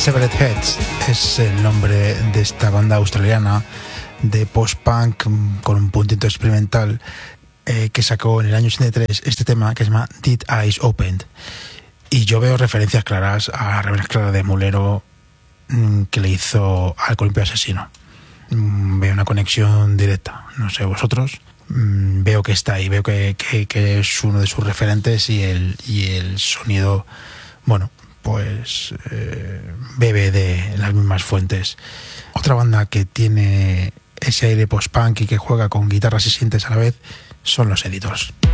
Severed Heads es el nombre de esta banda australiana de post-punk con un puntito experimental que sacó en el año 83 este tema que se llama Did Eyes Opened. Y yo veo referencias claras a reverencias claras de Mulero que le hizo al Columpio Asesino. Veo una conexión directa, no sé vosotros. Veo que está ahí, veo que es uno de sus referentes y el sonido, bueno, pues bebe de las mismas fuentes. Otra banda que tiene ese aire post-punk y que juega con guitarras y sintes a la vez son los Editors.